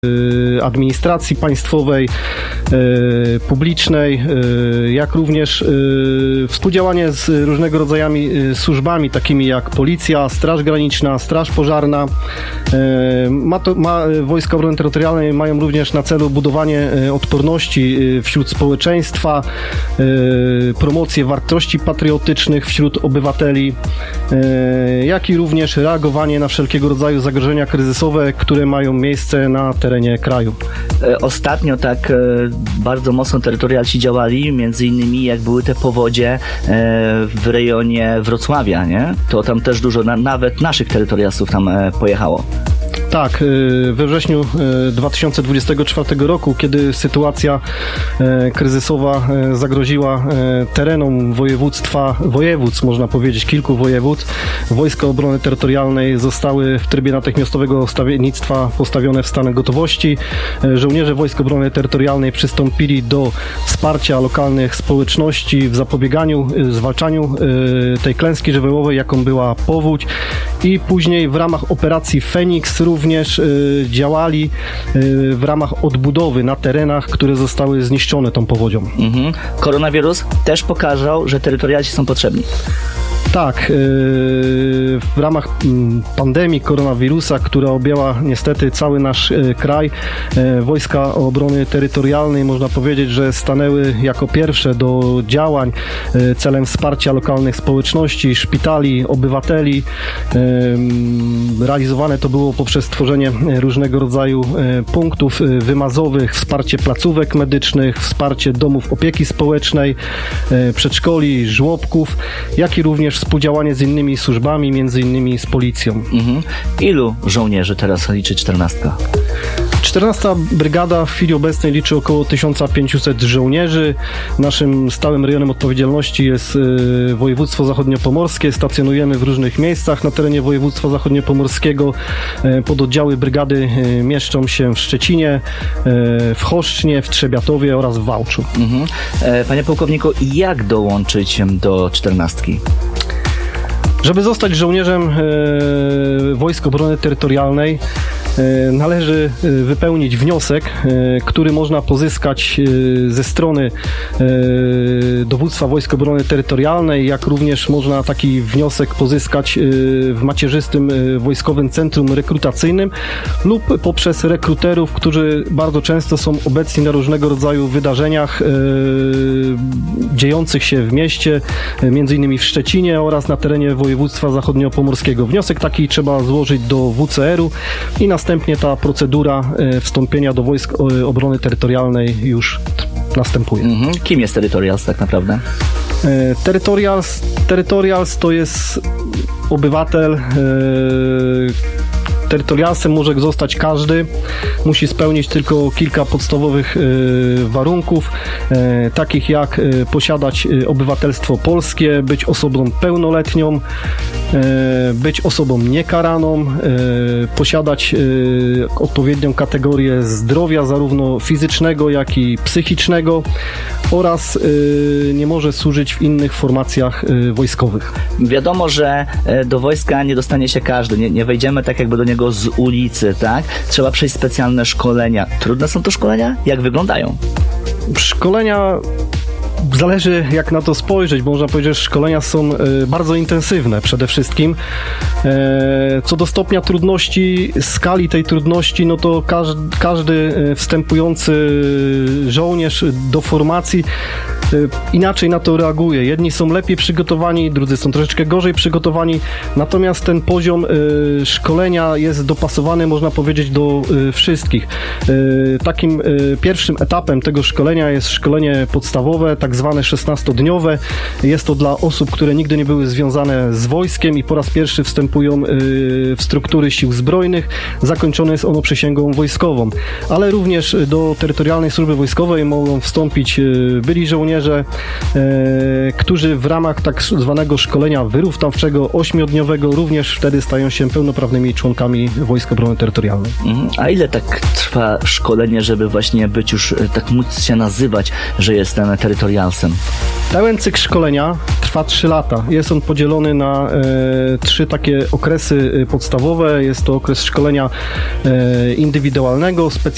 administracji państwowej, publicznej, jak również współdziałanie z różnego rodzaju służbami, takimi jak Policja, Straż Graniczna, Straż Pożarna. Wojska Obrony Terytorialnej mają również na celu budowanie odporności wśród społeczeństwa, promocję wartości patriotycznych wśród obywateli, jak i również reagowanie na wszelkiego rodzaju zagrożenia kryzysowe, które mają miejsce na terenie kraju. Ostatnio tak bardzo mocno terytorialci działali, między innymi jak były te powodzie w rejonie Wrocławia, nie? To tam też dużo, nawet naszych terytorialców tam pojechało. Tak, we wrześniu 2024 roku, kiedy sytuacja kryzysowa zagroziła terenom województw, można powiedzieć, kilku województw, Wojska Obrony Terytorialnej zostały w trybie natychmiastowego stawiennictwa postawione w stan gotowości. Żołnierze Wojsk Obrony Terytorialnej przystąpili do wsparcia lokalnych społeczności w zapobieganiu, zwalczaniu tej klęski żywiołowej, jaką była powódź, i później w ramach operacji Feniks również działali w ramach odbudowy na terenach, które zostały zniszczone tą powodzią. Koronawirus też pokazał, że terytorialci są potrzebni. Tak, w ramach pandemii koronawirusa, która objęła niestety cały nasz kraj, Wojska Obrony Terytorialnej, można powiedzieć, że stanęły jako pierwsze do działań celem wsparcia lokalnych społeczności, szpitali, obywateli. Realizowane to było poprzez tworzenie różnego rodzaju punktów wymazowych, wsparcie placówek medycznych, wsparcie domów opieki społecznej, przedszkoli, żłobków, jak i również współdziałanie z innymi służbami, między innymi z policją. Ilu żołnierzy teraz liczy 14? 14. Brygada w chwili obecnej liczy około 1500 żołnierzy. Naszym stałym rejonem odpowiedzialności jest województwo zachodniopomorskie. Stacjonujemy w różnych miejscach na terenie województwa zachodniopomorskiego. Pododdziały brygady mieszczą się w Szczecinie, w Choszcznie, w Trzebiatowie oraz w Wałczu. Panie pułkowniku, jak dołączyć do 14? Żeby zostać żołnierzem Wojsk Obrony Terytorialnej, należy wypełnić wniosek, który można pozyskać ze strony Dowództwa Wojsk Obrony Terytorialnej, jak również można taki wniosek pozyskać w macierzystym Wojskowym Centrum Rekrutacyjnym lub poprzez rekruterów, którzy bardzo często są obecni na różnego rodzaju wydarzeniach dziejących się w mieście, między innymi w Szczecinie oraz na terenie województwa zachodniopomorskiego. Wniosek taki trzeba złożyć do WCR-u i następnie ta procedura wstąpienia do Wojsk Obrony Terytorialnej już następuje. Kim jest terytorialz tak naprawdę? Terytorialz to jest obywatel. Terytorialsem może zostać każdy, musi spełnić tylko kilka podstawowych warunków, takich jak posiadać obywatelstwo polskie, być osobą pełnoletnią, być osobą niekaraną, posiadać odpowiednią kategorię zdrowia, zarówno fizycznego, jak i psychicznego, oraz nie może służyć w innych formacjach wojskowych. Wiadomo, że do wojska nie dostanie się każdy, nie wejdziemy tak jakby do niego z ulicy, tak? Trzeba przejść specjalne szkolenia. Trudne są to szkolenia? Jak wyglądają? Szkolenia zależy, jak na to spojrzeć, bo można powiedzieć, że szkolenia są bardzo intensywne przede wszystkim. Co do stopnia trudności, skali tej trudności, no to każdy wstępujący żołnierz do formacji inaczej na to reaguje. Jedni są lepiej przygotowani, drudzy są troszeczkę gorzej przygotowani, natomiast ten poziom szkolenia jest dopasowany, można powiedzieć, do wszystkich. Takim pierwszym etapem tego szkolenia jest szkolenie podstawowe, tak zwane 16-dniowe. Jest to dla osób, które nigdy nie były związane z wojskiem i po raz pierwszy wstępują w struktury sił zbrojnych. Zakończone jest ono przysięgą wojskową. Ale również do terytorialnej służby wojskowej mogą wstąpić byli żołnierze, którzy w ramach tak zwanego szkolenia wyrównawczego 8-dniowego również wtedy stają się pełnoprawnymi członkami Wojsk Obrony Terytorialnej. A ile tak trwa szkolenie, żeby właśnie być już, tak móc się nazywać, że jestem terytorialsem? Pełen cykl szkolenia trwa 3 lata. Jest on podzielony na 3 takie okresy podstawowe. Jest to okres szkolenia indywidualnego, specjalnego